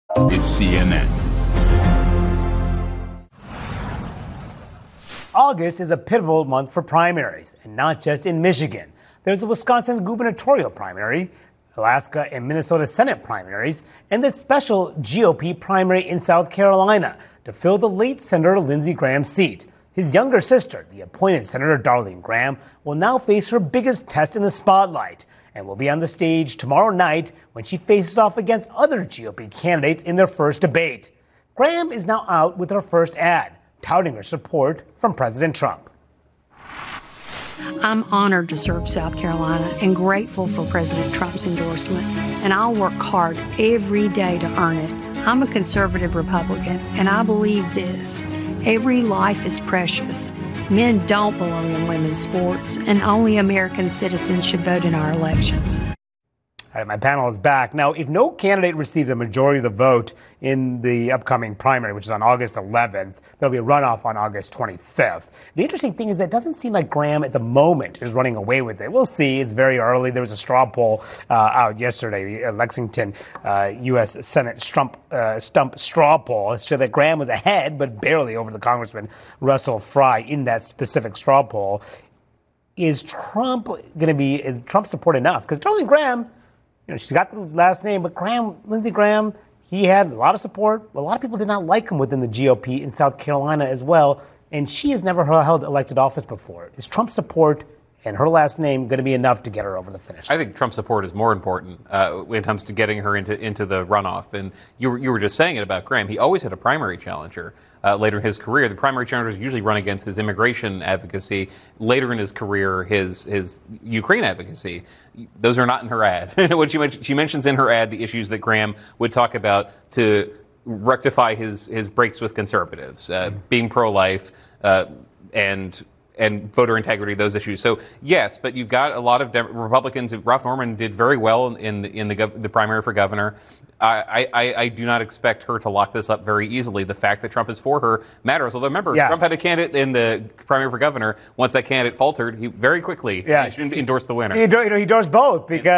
is CNN. August is a pivotal month for primaries, and not just in Michigan. There's the Wisconsin gubernatorial primary, Alaska and Minnesota Senate primaries, and the special GOP primary in South Carolina to fill the late Senator Lindsey Graham's seat. His younger sister, the appointed Senator Darlene Graham, will now face her biggest test in the spotlight and will be on the stage tomorrow night when she faces off against other GOP candidates in their first debate. Graham is now out with her first ad, touting her support from President Trump. I'm honored to serve South Carolina and grateful for President Trump's endorsement, and I'll work hard every day to earn it. I'm a conservative Republican, and I believe this: every life is precious. Men don't belong in women's sports, and only American citizens should vote in our elections. All right, my panel is back. Now, if no candidate receives a majority of the vote in the upcoming primary, which is on August 11th, there'll be a runoff on August 25th. The interesting thing is that it doesn't seem like Graham at the moment is running away with it. We'll see. It's very early. There was a straw poll out yesterday, the Lexington U.S. Senate stump straw poll. It showed that Graham was ahead, but barely over the Congressman Russell Fry in that specific straw poll. Is Trump support enough? Because Darlene Graham, she's got the last name, but Lindsey Graham, he had a lot of support. A lot of people did not like him within the GOP in South Carolina as well, and she has never held elected office before. Is Trump support and her last name going to be enough to get her over the finish line? I think Trump support is more important when it comes to getting her into the runoff. And you were just saying it about Graham. He always had a primary challenger. Later in his career, the primary challengers usually run against his immigration advocacy. Later in his career, his Ukraine advocacy. Those are not in her ad. What she mentions in her ad the issues that Graham would talk about to rectify his breaks with conservatives, being pro-life and voter integrity, those issues. So yes, but you've got a lot of Republicans. Ralph Norman did very well in the primary for governor. I do not expect her to lock this up very easily. The fact that Trump is for her matters. Although remember, Trump had a candidate in the primary for governor. Once that candidate faltered, he very quickly endorsed the winner. He endorsed both because